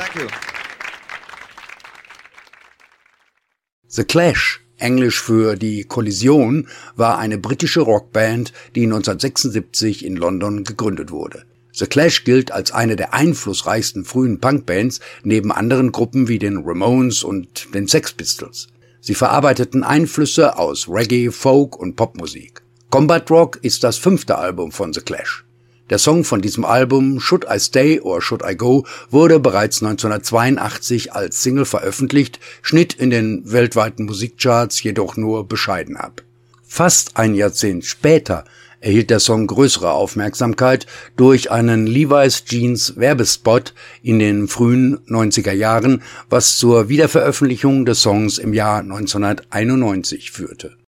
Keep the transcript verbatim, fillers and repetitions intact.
Thank you. The Clash, englisch für die Kollision, war eine britische Rockband, die neunzehnhundertsechsundsiebzig in London gegründet wurde. The Clash gilt als eine der einflussreichsten frühen Punkbands neben anderen Gruppen wie den Ramones und den Sex Pistols. Sie verarbeiteten Einflüsse aus Reggae, Folk und Popmusik. Combat Rock ist das fünfte Album von The Clash. Der Song von diesem Album, Should I Stay or Should I Go, wurde bereits neunzehnhundertzweiundachtzig als Single veröffentlicht, schnitt in den weltweiten Musikcharts jedoch nur bescheiden ab. Fast ein Jahrzehnt später erhielt der Song größere Aufmerksamkeit durch einen Levi's Jeans Werbespot in den frühen neunziger Jahren, was zur Wiederveröffentlichung des Songs im Jahr neunzehnhunderteinundneunzig führte.